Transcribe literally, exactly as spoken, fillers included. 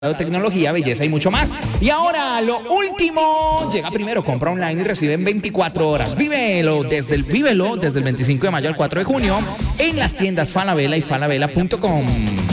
tecnología, belleza y mucho más. Y ahora lo último, llega primero, compra online y recibe en veinticuatro horas. Vívelo desde el, vívelo desde el veinticinco de mayo al cuatro de junio en las tiendas Falabella y falabella punto com.